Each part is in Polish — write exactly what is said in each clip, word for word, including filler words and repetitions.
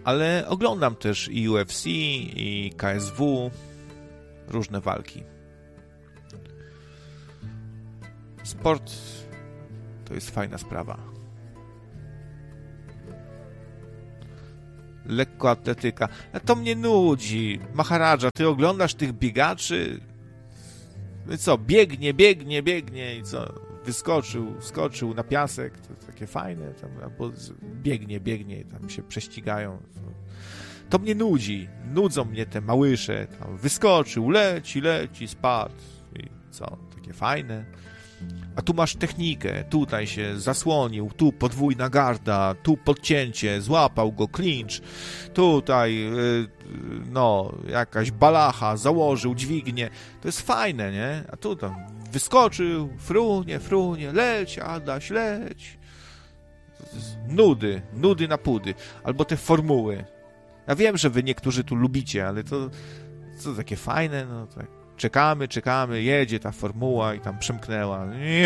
Ale oglądam też i U F C, i K S W, różne walki. Sport to jest fajna sprawa. Lekkoatletyka. A to mnie nudzi. Maharadża, ty oglądasz tych biegaczy? No co, biegnie, biegnie, biegnie i co? Wyskoczył, skoczył na piasek. To takie fajne. Tam, albo biegnie, biegnie i tam się prześcigają. To mnie nudzi. Nudzą mnie te małysze. Tam wyskoczył, leci, leci, spadł. I co? Takie fajne. A tu masz technikę, tutaj się zasłonił, tu podwójna garda, tu podcięcie, złapał go clinch, tutaj no, jakaś balacha, założył dźwignię. To jest fajne, nie? A tu tam wyskoczył, frunie, frunie, leć, Adaś, leć. Nudy, nudy na pudy. Albo te formuły. Ja wiem, że wy niektórzy tu lubicie, ale to, to takie fajne, no tak. Czekamy, czekamy, jedzie ta formuła i tam przemknęła.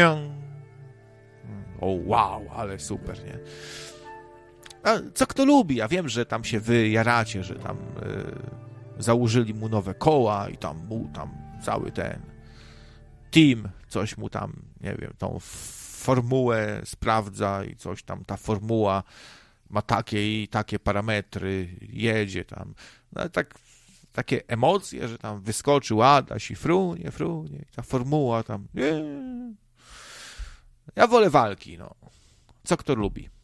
O wow, ale super, nie? A co kto lubi? Ja wiem, że tam się wy jaracie, że tam y, założyli mu nowe koła i tam mu tam cały ten team, coś mu tam, nie wiem, tą formułę sprawdza i coś tam, ta formuła ma takie i takie parametry, jedzie tam. No ale tak takie emocje, że tam wyskoczył Adaś i frunie, frunie, ta formuła tam. Nie. Ja wolę walki, no. Co kto lubi.